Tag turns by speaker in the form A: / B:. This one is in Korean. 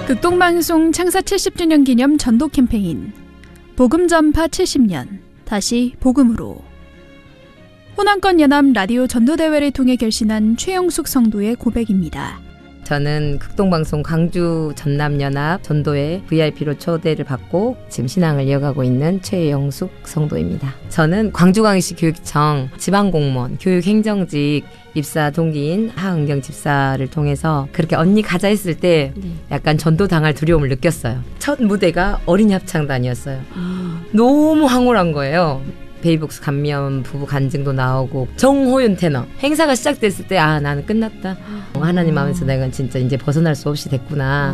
A: 극동방송 창사 70주년 기념 전도 캠페인 복음 전파 70년 다시 복음으로 호남권 연합 라디오 전도대회를 통해 결신한 최영숙 성도의 고백입니다.
B: 저는 극동방송 광주 전남연합 전도회 VIP로 초대를 받고 지금 신앙을 이어가고 있는 최영숙 성도입니다. 저는 광주광역시 교육청 지방공무원 교육행정직 입사 동기인 하은경 집사를 통해서 그렇게 언니 가자 했을 때 약간 전도당할 두려움을 느꼈어요. 첫 무대가 어린이 합창단이었어요. 너무 황홀한 거예요. 베이복스 감면 부부 간증도 나오고 정호윤 테너 행사가 시작됐을 때 나는 끝났다. 하나님 마음에서 내가 진짜 이제 벗어날 수 없이 됐구나.